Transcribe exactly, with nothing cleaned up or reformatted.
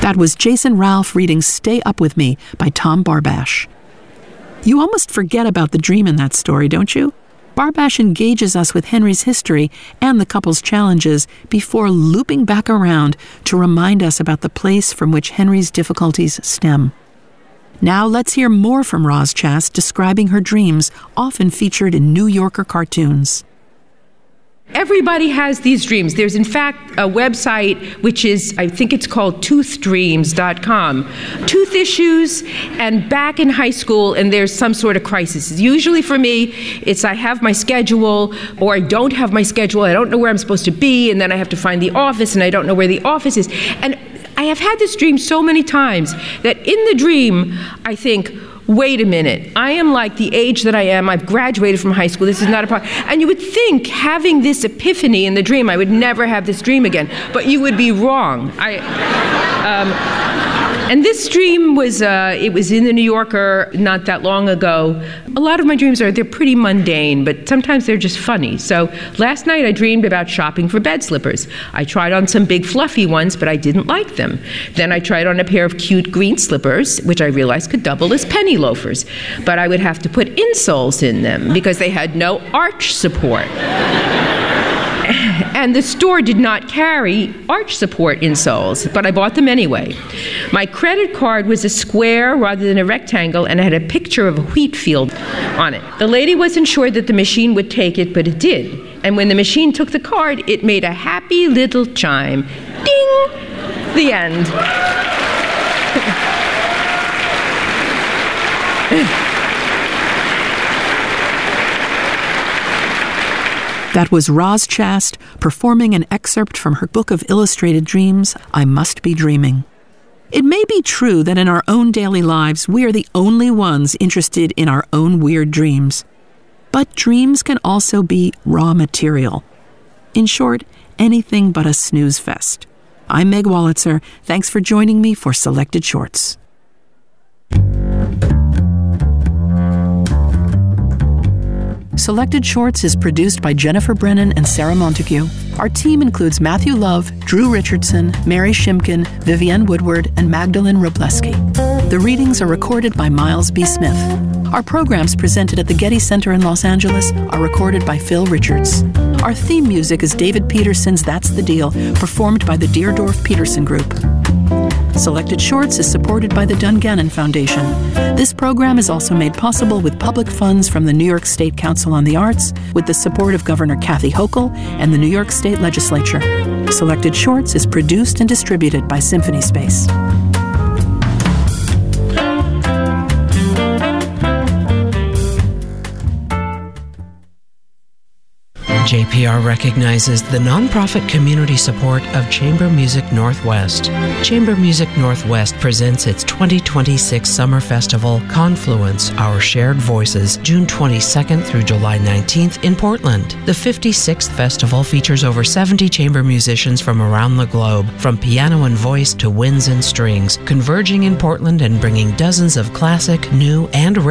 That was Jason Ralph reading Stay Up With Me by Tom Barbash. You almost forget about the dream in that story, don't you? Barbash engages us with Henry's history and the couple's challenges before looping back around to remind us about the place from which Henry's difficulties stem. Now let's hear more from Roz Chast describing her dreams, often featured in New Yorker cartoons. Everybody has these dreams. There's, in fact, a website which is, I think it's called tooth dreams dot com. Tooth issues, and back in high school, and there's some sort of crisis. Usually for me, it's I have my schedule, or I don't have my schedule, I don't know where I'm supposed to be, and then I have to find the office, and I don't know where the office is. And I have had this dream so many times that in the dream, I think, wait a minute, I am like the age that I am, I've graduated from high school, this is not a problem. And you would think, having this epiphany in the dream, I would never have this dream again, but you would be wrong. I, um, and this dream was, uh, it was in the New Yorker not that long ago. A lot of my dreams are, they're pretty mundane, but sometimes they're just funny. So last night I dreamed about shopping for bed slippers. I tried on some big fluffy ones, but I didn't like them. Then I tried on a pair of cute green slippers, which I realized could double as penny loafers, but I would have to put insoles in them because they had no arch support. And the store did not carry arch support insoles, but I bought them anyway. My credit card was a square rather than a rectangle, and it had a picture of a wheat field on it. The lady wasn't sure that the machine would take it, but it did. And when the machine took the card, it made a happy little chime. Ding! The end. That was Roz Chast performing an excerpt from her book of illustrated dreams, I Must Be Dreaming. It may be true that in our own daily lives, we are the only ones interested in our own weird dreams. But dreams can also be raw material. In short, anything but a snooze fest. I'm Meg Wolitzer. Thanks for joining me for Selected Shorts. Selected Shorts is produced by Jennifer Brennan and Sarah Montague. Our team includes Matthew Love, Drew Richardson, Mary Shimkin, Vivienne Woodward, and Magdalene Robleski. The readings are recorded by Miles B. Smith. Our programs presented at the Getty Center in Los Angeles are recorded by Phil Richards. Our theme music is David Peterson's That's the Deal, performed by the Deerdorf Peterson Group. Selected Shorts is supported by the Dungannon Foundation. This program is also made possible with public funds from the New York State Council on the Arts, with the support of Governor Kathy Hochul and the New York State Legislature. Selected Shorts is produced and distributed by Symphony Space. J P R recognizes the nonprofit community support of Chamber Music Northwest. Chamber Music Northwest presents its twenty twenty-six Summer Festival, Confluence, Our Shared Voices, June twenty-second through July nineteenth in Portland. The fifty-sixth festival features over seventy chamber musicians from around the globe, from piano and voice to winds and strings, converging in Portland and bringing dozens of classic, new, and rare